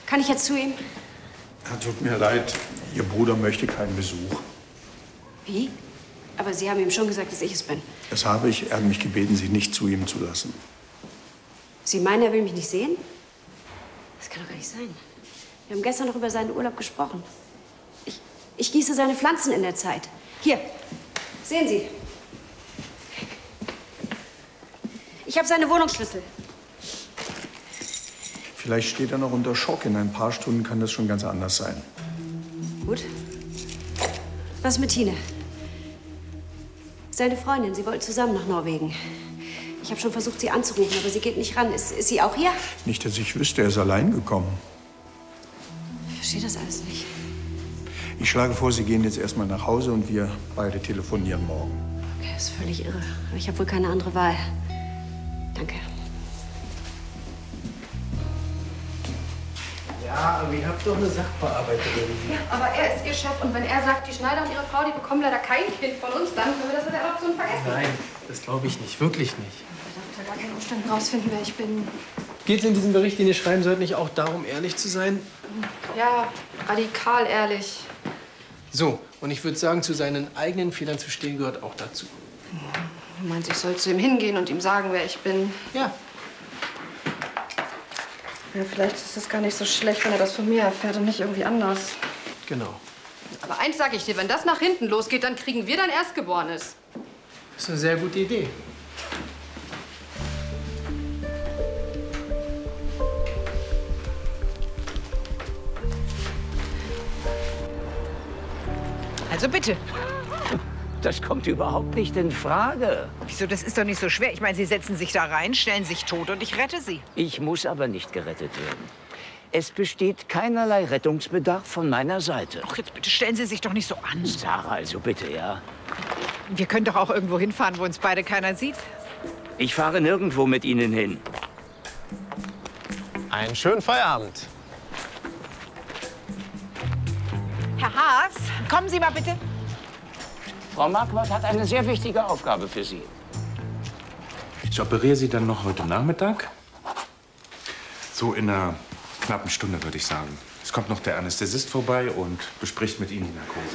Kann ich jetzt zu ihm? Tut mir leid, Ihr Bruder möchte keinen Besuch. Wie? Aber Sie haben ihm schon gesagt, dass ich es bin. Das habe ich. Er hat mich gebeten, Sie nicht zu ihm zu lassen. Sie meinen, er will mich nicht sehen? Das kann doch gar nicht sein. Wir haben gestern noch über seinen Urlaub gesprochen. Ich gieße seine Pflanzen in der Zeit. Hier, sehen Sie. Ich habe seine Wohnungsschlüssel. Vielleicht steht er noch unter Schock. In ein paar Stunden kann das schon ganz anders sein. Gut. Was ist mit Tine? Seine Freundin, sie wollten zusammen nach Norwegen. Ich habe schon versucht, sie anzurufen, aber sie geht nicht ran. Ist sie auch hier? Nicht, dass ich wüsste, er ist allein gekommen. Ich verstehe das alles nicht. Ich schlage vor, Sie gehen jetzt erstmal nach Hause und wir beide telefonieren morgen. Okay, das ist völlig irre. Aber ich habe wohl keine andere Wahl. Danke. Ja, aber ihr habt doch eine Sachbearbeiterin. Ja, aber er ist Ihr Chef und wenn er sagt, die Schneider und ihre Frau, die bekommen leider kein Kind von uns, dann können wir das mit der Adoption vergessen. Nein, das glaube ich nicht, wirklich nicht. Ich darf unter gar keinen Umständen rausfinden, wer ich bin. Geht es in diesem Bericht, den ihr schreiben sollt, nicht auch darum, ehrlich zu sein? Ja, radikal ehrlich. So, und ich würde sagen, zu seinen eigenen Fehlern zu stehen gehört auch dazu. Du meinst, ich soll zu ihm hingehen und ihm sagen, wer ich bin? Ja. Ja, vielleicht ist es gar nicht so schlecht, wenn er das von mir erfährt und nicht irgendwie anders. Genau. Aber eins sage ich dir, wenn das nach hinten losgeht, dann kriegen wir dein Erstgeborenes. Das ist eine sehr gute Idee. Also bitte. Das kommt überhaupt nicht in Frage. Wieso, das ist doch nicht so schwer. Ich meine, Sie setzen sich da rein, stellen sich tot und ich rette Sie. Ich muss aber nicht gerettet werden. Es besteht keinerlei Rettungsbedarf von meiner Seite. Ach, jetzt bitte stellen Sie sich doch nicht so an. Sarah, also bitte, ja. Wir können doch auch irgendwo hinfahren, wo uns beide keiner sieht. Ich fahre nirgendwo mit Ihnen hin. Einen schönen Feierabend. Herr Haas, kommen Sie mal bitte. Frau Marquardt hat eine sehr wichtige Aufgabe für Sie. Ich operiere Sie dann noch heute Nachmittag. So in einer knappen Stunde, würde ich sagen. Es kommt noch der Anästhesist vorbei und bespricht mit Ihnen die Narkose.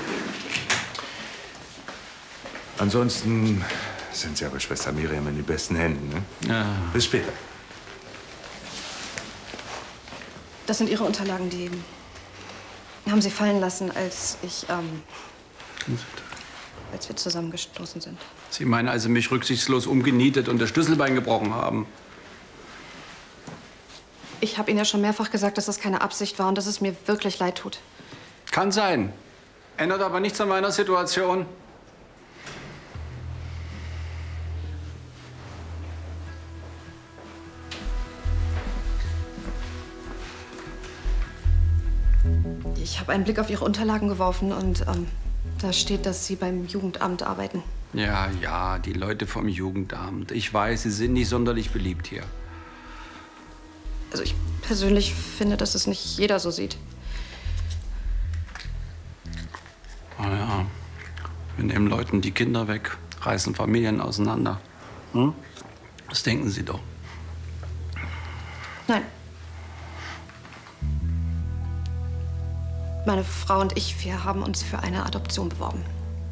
Ansonsten sind Sie aber Schwester Miriam in den besten Händen, ne? Ja. Bis später. Das sind Ihre Unterlagen, die haben Sie fallen lassen, als wir zusammengestoßen sind. Sie meinen also, mich rücksichtslos umgenietet und das Schlüsselbein gebrochen haben? Ich habe Ihnen ja schon mehrfach gesagt, dass das keine Absicht war und dass es mir wirklich leid tut. Kann sein. Ändert aber nichts an meiner Situation. Ich habe einen Blick auf Ihre Unterlagen geworfen und da steht, dass Sie beim Jugendamt arbeiten. Ja, ja, die Leute vom Jugendamt. Ich weiß, sie sind nicht sonderlich beliebt hier. Also ich persönlich finde, dass es nicht jeder so sieht. Na ja, wir nehmen Leuten die Kinder weg, reißen Familien auseinander. Hm? Das denken Sie doch. Nein. Meine Frau und ich, wir haben uns für eine Adoption beworben.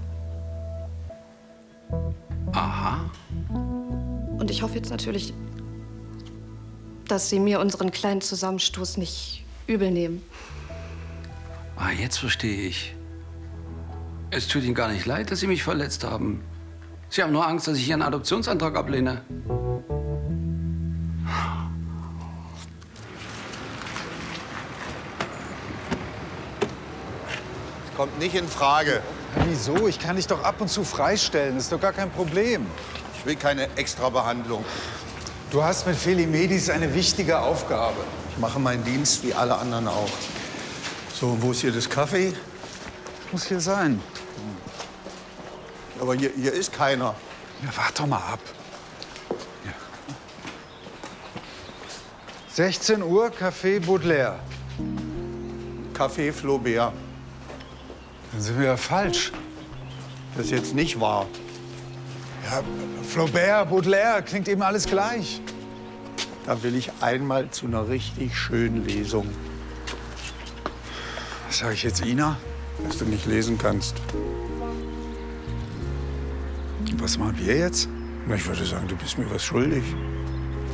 Aha. Und ich hoffe jetzt natürlich, dass Sie mir unseren kleinen Zusammenstoß nicht übel nehmen. Ah, jetzt verstehe ich. Es tut Ihnen gar nicht leid, dass Sie mich verletzt haben. Sie haben nur Angst, dass ich Ihren Adoptionsantrag ablehne. Kommt nicht in Frage. Ja, wieso? Ich kann dich doch ab und zu freistellen. Das ist doch gar kein Problem. Ich will keine Extrabehandlung. Du hast mit Felimedis eine wichtige Aufgabe. Ich mache meinen Dienst wie alle anderen auch. So, und wo ist hier das Kaffee? Muss hier sein. Aber hier ist keiner. Ja, warte doch mal ab. Ja. 16 Uhr, Café Baudelaire. Café Flaubert. Dann sind wir ja falsch. Das ist jetzt nicht wahr. Ja, Flaubert, Baudelaire, klingt eben alles gleich. Da will ich einmal zu einer richtig schönen Lesung. Was sage ich jetzt Ina? Dass du nicht lesen kannst. Was machen wir jetzt? Na, ich würde sagen, du bist mir was schuldig.